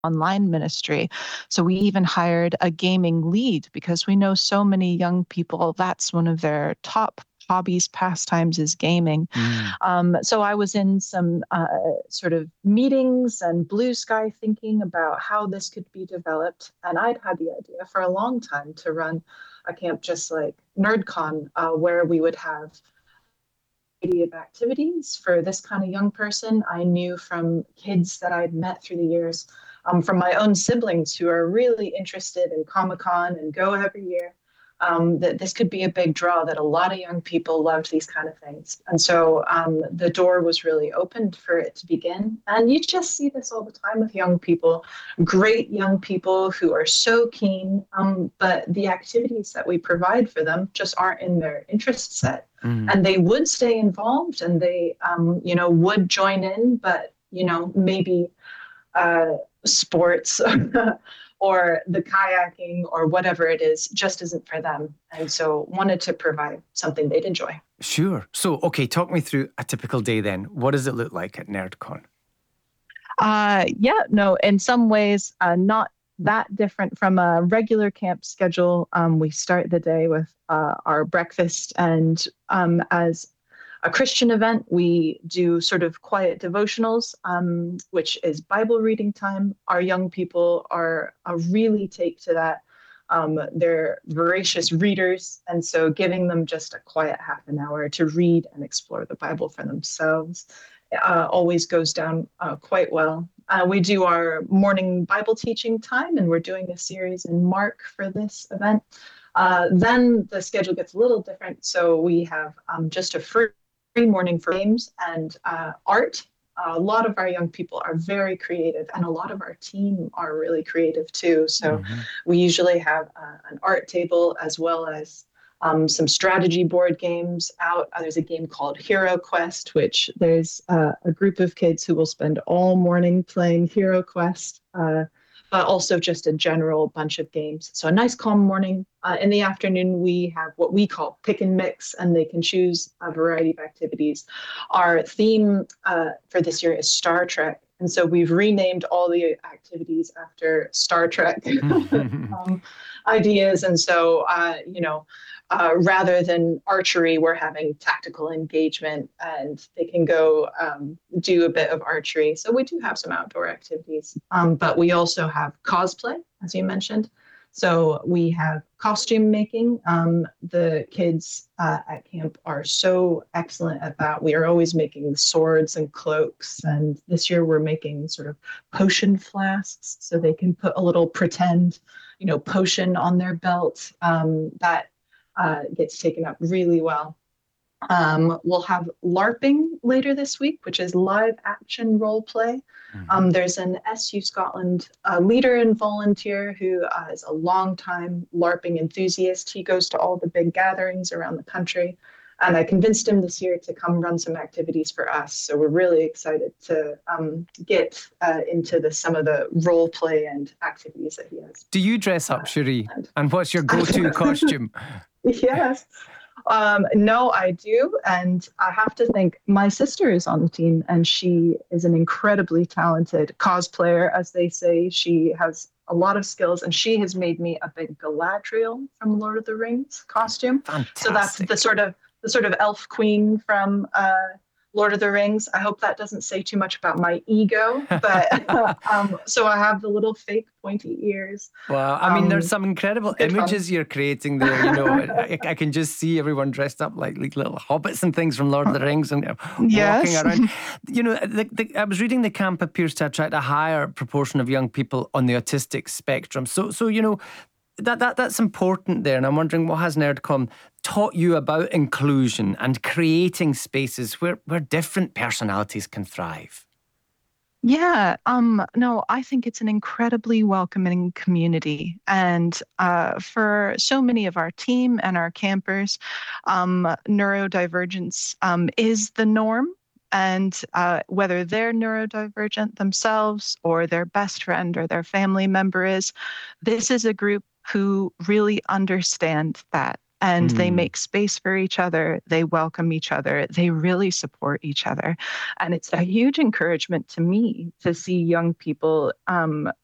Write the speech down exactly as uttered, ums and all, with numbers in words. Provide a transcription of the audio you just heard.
online ministry. So we even hired a gaming lead because we know so many young people, that's one of their top hobbies, pastimes is gaming. Mm. Um, so I was in some uh, sort of meetings and blue sky thinking about how this could be developed. And I'd had the idea for a long time to run a camp just like NerdCon, uh, where we would have of activities for this kind of young person. I knew from kids that I'd met through the years, um, from my own siblings who are really interested in Comic-Con and go every year, um, that this could be a big draw, that a lot of young people loved these kind of things. And so um, the door was really opened for it to begin. And you just see this all the time with young people, great young people who are so keen, um, but the activities that we provide for them just aren't in their interest set. Mm. And they would stay involved and they, um, you know, would join in, but, you know, maybe uh, sports or the kayaking or whatever it is just isn't for them. And so wanted to provide something they'd enjoy. Sure. So, okay, talk me through a typical day then. What does it look like at NerdCon? Uh, yeah, no, in some ways, uh, not that different from a regular camp schedule. Um, we start the day with uh, our breakfast, and um, as a Christian event, we do sort of quiet devotionals, um, which is Bible reading time. Our young people are uh, really take to that. Um, they're voracious readers, and so giving them just a quiet half an hour to read and explore the Bible for themselves uh, always goes down uh, quite well. Uh, we do our morning Bible teaching time, and we're doing a series in Mark for this event. Uh, then the schedule gets a little different. So we have um, just a free morning for games and uh, art. Uh, a lot of our young people are very creative, and a lot of our team are really creative too. So Mm-hmm. we usually have uh, an art table as well as Um, some strategy board games out. Uh, there's a game called Hero Quest, which there's uh, a group of kids who will spend all morning playing Hero Quest, uh, but also just a general bunch of games. So a nice calm morning. Uh, in the afternoon, we have what we call pick and mix, and they can choose a variety of activities. Our theme uh, for this year is Star Trek. And so we've renamed all the activities after Star Trek um, ideas. And so, uh, you know, Uh, rather than archery, we're having tactical engagement, and they can go um, do a bit of archery. So we do have some outdoor activities, um, but we also have cosplay, as you mentioned. So we have costume making. Um, the kids uh, at camp are so excellent at that. We are always making swords and cloaks. And this year we're making sort of potion flasks so they can put a little pretend, you know, potion on their belt. Um, that Uh, gets taken up really well. Um, we'll have LARPing later this week, which is live action role play. Mm-hmm. Um, there's an S U Scotland uh, leader and volunteer who uh, is a long-time LARPing enthusiast. He goes to all the big gatherings around the country. And I convinced him this year to come run some activities for us. So we're really excited to um, get uh, into the, some of the role play and activities that he has. Do you dress up, Cherie? Uh, and, and what's your go-to costume? Yes. Um, no, I do. And I have to think my sister is on the team, and she is an incredibly talented cosplayer, as they say. She has a lot of skills, and she has made me a big Galadriel from Lord of the Rings costume. Fantastic. So that's the sort of the sort of elf queen from uh, Lord of the Rings. I hope that doesn't say too much about my ego, but um, so I have the little fake pointy ears. Well, I mean, um, there's some incredible images fun. You're creating there. You know, I, I can just see everyone dressed up like, like little hobbits and things from Lord of the Rings and you know, yes. walking around. You know, the, the, I was reading the camp appears to attract a higher proportion of young people on the autistic spectrum. So, so you know. That, that that's important there, and I'm wondering what has NerdCon taught you about inclusion and creating spaces where, where different personalities can thrive? Yeah, um, no, I think it's an incredibly welcoming community. And uh, for so many of our team and our campers, um, neurodivergence um, is the norm. And uh, whether they're neurodivergent themselves or their best friend or their family member is, this is a group who really understand that. And mm. they make space for each other. They welcome each other. They really support each other. And it's a huge encouragement to me to see young people um,